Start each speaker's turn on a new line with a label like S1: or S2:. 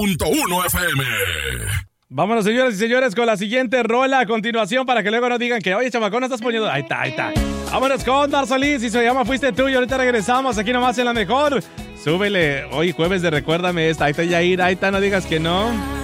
S1: 90.1 FM.
S2: Vámonos, señoras y señores, con la siguiente rola a continuación para que luego no digan que, oye, chamacón, no estás poniendo... Ahí está. Vámonos con Mar Solís y se llama Fuiste Tú y ahorita regresamos aquí nomás en La Mejor. Súbele, hoy jueves de Recuérdame esta. Ahí está Yair, ahí está, no digas que no.